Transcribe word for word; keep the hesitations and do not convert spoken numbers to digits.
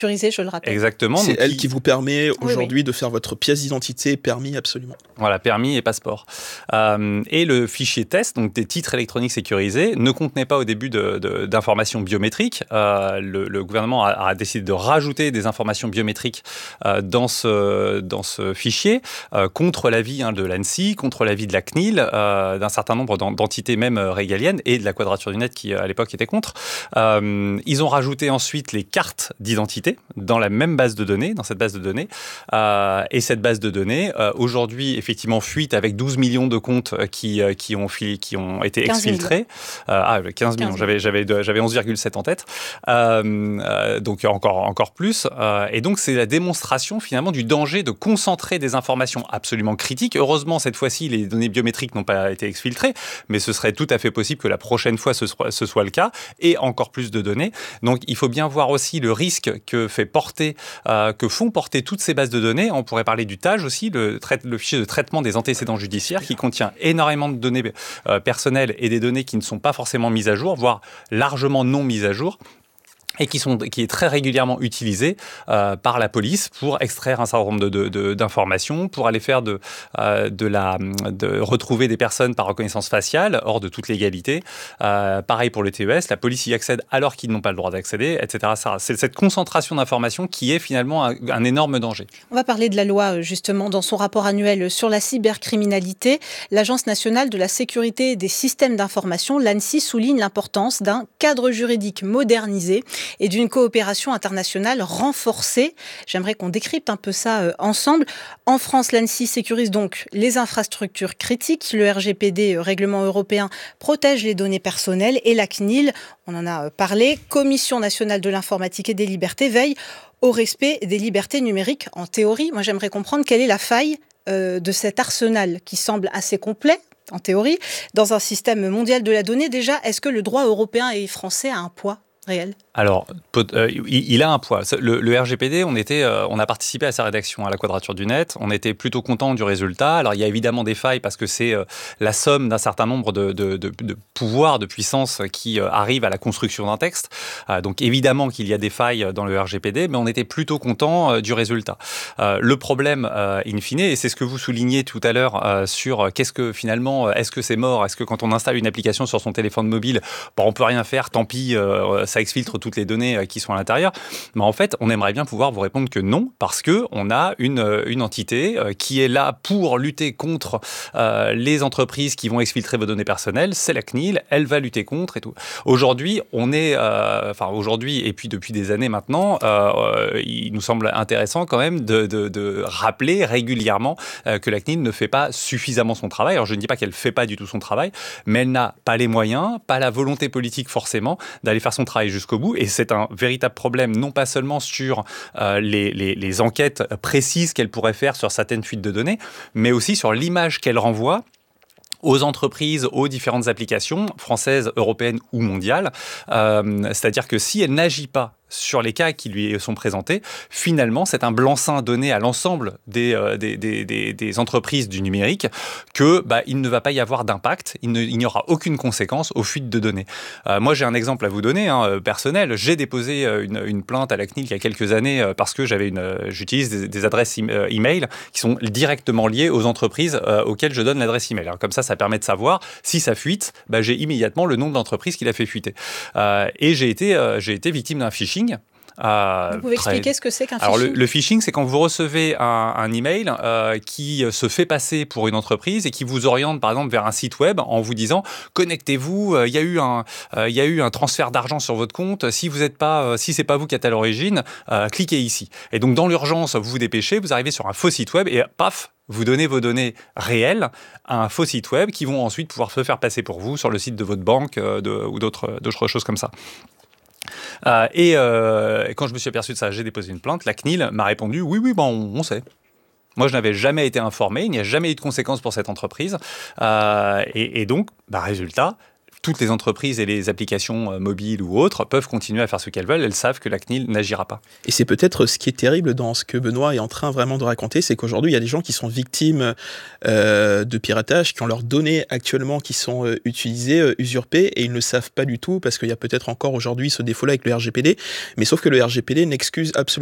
sécurisée, je le rappelle. Exactement. C'est donc elle il... qui vous permet aujourd'hui oui, oui. de faire votre pièce d'identité, permis absolument. Voilà, permis et passeport. Euh, et le fichier test, donc des titres électroniques sécurisés, ne contenait pas au début de, de, d'informations biométriques. Euh, le, le gouvernement a, a décidé de rajouter des informations biométriques euh, dans, ce, dans ce fichier, euh, contre l'avis hein, de l'ANSSI, contre l'avis de la C N I L, euh, d'un certain nombre d'entités même régaliennes, et de la Quadrature du Net qui, à l'époque, était contre. Euh, ils ont rajouté ensuite les cartes d'identité dans la même base de données, dans cette base de données. Euh, et cette base de données, euh, aujourd'hui, effectivement, fuite avec douze millions de comptes qui, euh, qui, ont, qui ont été exfiltrés. Euh, ah, quinze millions, j'avais, j'avais, j'avais onze virgule sept en tête. Euh, euh, donc encore, encore plus. Euh, et donc, c'est la démonstration, finalement, du danger de concentrer des informations absolument critiques. Heureusement, cette fois-ci, les données biométriques n'ont pas été exfiltrées, mais ce serait tout à fait possible que la prochaine fois, ce soit, ce soit le cas, et encore plus de données. Donc, il faut bien voir aussi le risque que, fait porter, euh, que font porter toutes ces bases de données. On pourrait parler du T A J aussi, le, trai- le fichier de traitement des antécédents judiciaires, qui contient énormément de données euh, personnelles et des données qui ne sont pas forcément mises à jour, voire largement non mises à jour, et qui, sont, qui est très régulièrement utilisé euh, par la police pour extraire un certain nombre de, de, de, d'informations, pour aller faire de, euh, de, la, de retrouver des personnes par reconnaissance faciale, hors de toute légalité. Euh, pareil pour le T E S, la police y accède alors qu'ils n'ont pas le droit d'accéder, et cetera. C'est cette concentration d'informations qui est finalement un, un énorme danger. On va parler de la loi, justement, dans son rapport annuel sur la cybercriminalité. L'Agence nationale de la sécurité des systèmes d'information, l'ANSSI, souligne l'importance d'un cadre juridique modernisé et d'une coopération internationale renforcée. J'aimerais qu'on décrypte un peu ça euh, ensemble. En France, l'ANSSI sécurise donc les infrastructures critiques. Le R G P D, euh, règlement européen, protège les données personnelles. Et la C N I L, on en a euh, parlé, Commission nationale de l'informatique et des libertés, veille au respect des libertés numériques. En théorie, moi j'aimerais comprendre quelle est la faille euh, de cet arsenal qui semble assez complet, en théorie, dans un système mondial de la donnée. Déjà, est-ce que le droit européen et français a un poids réel ? Alors, euh, il a un poids. Le, le R G P D, on, était, euh, on a participé à sa rédaction à la Quadrature du Net. On était plutôt content du résultat. Alors, il y a évidemment des failles parce que c'est euh, la somme d'un certain nombre de, de, de, de pouvoirs, de puissances qui euh, arrivent à la construction d'un texte. Euh, donc, évidemment qu'il y a des failles dans le R G P D, mais on était plutôt content euh, du résultat. Euh, le problème, euh, in fine, et c'est ce que vous soulignez tout à l'heure euh, sur euh, qu'est-ce que finalement, est-ce que c'est mort ? Est-ce que quand on installe une application sur son téléphone mobile, bon, on peut rien faire, tant pis, euh, ça exfiltre toutes les données qui sont à l'intérieur. Mais en fait, on aimerait bien pouvoir vous répondre que non, parce qu'on a une, une entité qui est là pour lutter contre euh, les entreprises qui vont exfiltrer vos données personnelles. C'est la C N I L, elle va lutter contre et tout. Aujourd'hui, on est, euh, enfin aujourd'hui et puis depuis des années maintenant, euh, il nous semble intéressant quand même de, de, de rappeler régulièrement euh, que la C N I L ne fait pas suffisamment son travail. Alors je ne dis pas qu'elle ne fait pas du tout son travail, mais elle n'a pas les moyens, pas la volonté politique forcément d'aller faire son travail jusqu'au bout. Et c'est un véritable problème, non pas seulement sur euh, les, les, les enquêtes précises qu'elle pourrait faire sur certaines fuites de données, mais aussi sur l'image qu'elle renvoie aux entreprises, aux différentes applications françaises, européennes ou mondiales. Euh, c'est-à-dire que si elle n'agit pas sur les cas qui lui sont présentés, finalement, c'est un blanc-seing donné à l'ensemble des, euh, des, des, des, des entreprises du numérique que bah, il ne va pas y avoir d'impact, il, ne, il n'y aura aucune conséquence aux fuites de données. Euh, moi, j'ai un exemple à vous donner, hein, personnel. J'ai déposé une, une plainte à la C N I L il y a quelques années parce que j'avais une, j'utilise des, des adresses e-mail qui sont directement liées aux entreprises euh, auxquelles je donne l'adresse e-mail. Alors, comme ça, ça permet de savoir si ça fuite, bah, j'ai immédiatement le nom de l'entreprise qui l'a fait fuiter. Euh, et j'ai été, euh, j'ai été victime d'un phishing. Euh, vous pouvez très... expliquer ce que c'est qu'un phishing ? Alors le, le phishing, c'est quand vous recevez un, un email euh, qui se fait passer pour une entreprise et qui vous oriente par exemple vers un site web en vous disant connectez-vous, il euh, y a eu un, il euh, y a eu un transfert d'argent sur votre compte. Si vous êtes pas, euh, si c'est pas vous qui êtes à l'origine, euh, cliquez ici. Et donc dans l'urgence, vous vous dépêchez, vous arrivez sur un faux site web et paf. Vous donnez vos données réelles à un faux site web qui vont ensuite pouvoir se faire passer pour vous sur le site de votre banque euh, de, ou d'autres, d'autres choses comme ça. Euh, et, euh, et quand je me suis aperçu de ça, j'ai déposé une plainte. La C N I L m'a répondu « Oui, oui, bon, on, on sait ». Moi, je n'avais jamais été informé, il n'y a jamais eu de conséquences pour cette entreprise. Euh, et, et donc, bah, résultat, toutes les entreprises et les applications mobiles ou autres peuvent continuer à faire ce qu'elles veulent. Elles savent que la C N I L n'agira pas. Et c'est peut-être ce qui est terrible dans ce que Benoît est en train vraiment de raconter, c'est qu'aujourd'hui, il y a des gens qui sont victimes euh, de piratage, qui ont leurs données actuellement qui sont euh, utilisées, euh, usurpées, et ils ne le savent pas du tout, parce qu'il y a peut-être encore aujourd'hui ce défaut-là avec le R G P D, mais sauf que le R G P D n'excuse absolument